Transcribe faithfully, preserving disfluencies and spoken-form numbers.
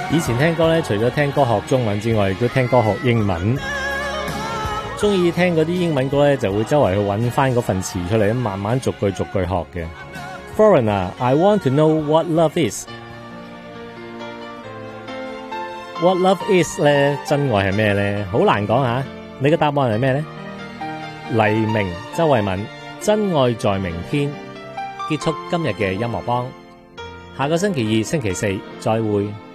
以前聽歌咧，除咗聽歌學中文之外，亦都聽歌學英文。中意聽嗰啲英文歌咧，就會周圍去揾翻嗰份詞出嚟，慢慢逐句逐句學嘅。Foreigner, I want to know what love is. What love is 咧，真愛係咩咧？好難講吓。你嘅答案係咩咧？黎明、周慧敏，真愛在明天。結束今日嘅音樂幫，下個星期二、星期四再會。